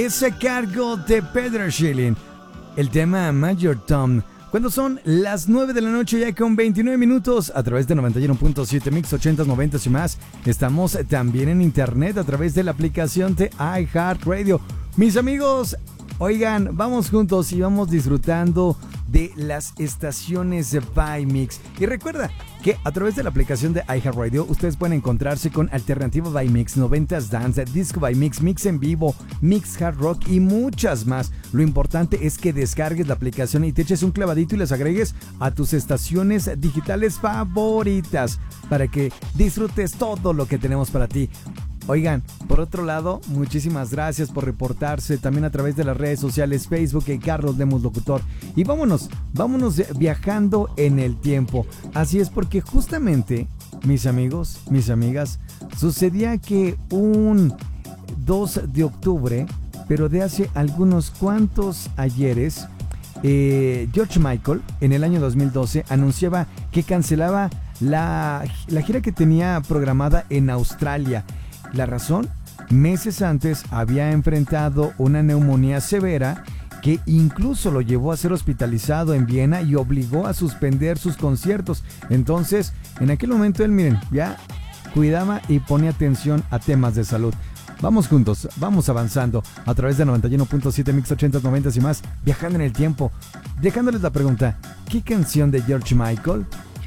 Ese cargo de Peter Schilling, el tema Major Tom. Cuando son las 9 de la noche ya con 29 minutos a través de 91.7 Mix 80s, 90s y más. Estamos también en internet a través de la aplicación de iHeartRadio. Mis amigos, oigan, vamos juntos y vamos disfrutando de las estaciones de Vimix. Y recuerda que a través de la aplicación de iHeartRadio ustedes pueden encontrarse con Alternativa Vimix, 90s Dance, Disco Vimix, Mix en Vivo, Mix Hard Rock y muchas más. Lo importante es que descargues la aplicación y te eches un clavadito y las agregues a tus estaciones digitales favoritas para que disfrutes todo lo que tenemos para ti. Oigan, por otro lado, muchísimas gracias por reportarse también a través de las redes sociales, Facebook y Carlos Lemus Locutor. Y vámonos viajando en el tiempo. Así es, porque justamente, mis amigos, mis amigas, sucedía que un 2 de octubre, pero de hace algunos cuantos ayeres, George Michael, en el año 2012, anunciaba que cancelaba la gira que tenía programada en Australia. La razón, meses antes había enfrentado una neumonía severa que incluso lo llevó a ser hospitalizado en Viena y obligó a suspender sus conciertos. Entonces, en aquel momento él, miren, ya cuidaba y ponía atención a temas de salud. Vamos juntos, vamos avanzando a través de 91.7 Mix 80s, 90s y más, viajando en el tiempo, dejándoles la pregunta, ¿qué canción de George Michael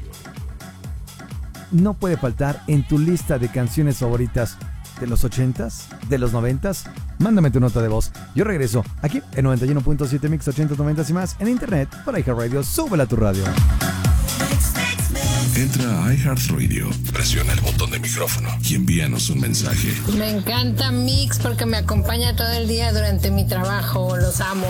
no puede faltar en tu lista de canciones favoritas de los 80s, de los 90s? Mándame tu nota de voz. Yo regreso aquí en 91.7 Mix 80s, 90s y más en internet por iHeartRadio. Súbela a tu radio. Entra a iHeartRadio, presiona el botón de micrófono y envíanos un mensaje. Me encanta Mix porque me acompaña todo el día durante mi trabajo. Los amo.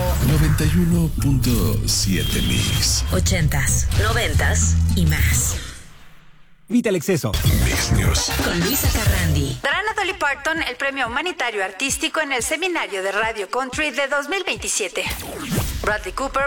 91.7 Mix 80s, 90s y más. Evita el exceso. Mix News Con Luisa Carrandi. Darán a Dolly Parton el premio humanitario artístico en el Seminario de Radio Country de 2027. Bradley Cooper